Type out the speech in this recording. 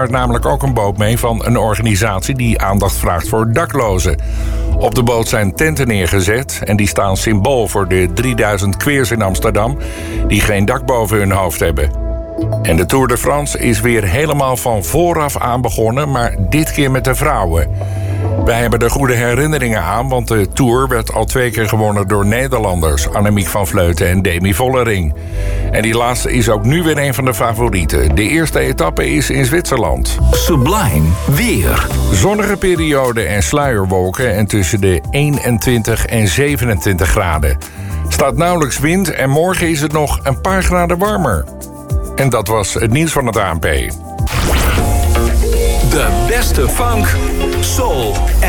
namelijk ook een boot mee van een organisatie die aandacht vraagt voor daklozen. Op de boot zijn tenten neergezet en die staan symbool voor de 3000 queers in Amsterdam die geen dak boven hun hoofd hebben. En de Tour de France is weer helemaal van vooraf aan begonnen, maar dit keer met de vrouwen. Wij hebben er goede herinneringen aan, want de Tour werd al 2 keer gewonnen door Nederlanders, Annemiek van Vleuten en Demi Vollering. En die laatste is ook nu weer een van de favorieten. De eerste etappe is in Zwitserland. Sublime weer. Zonnige periode en sluierwolken en tussen de 21 en 27 graden. Staat nauwelijks wind en morgen is het nog een paar graden warmer. En dat was het nieuws van het ANP. De beste funk, soul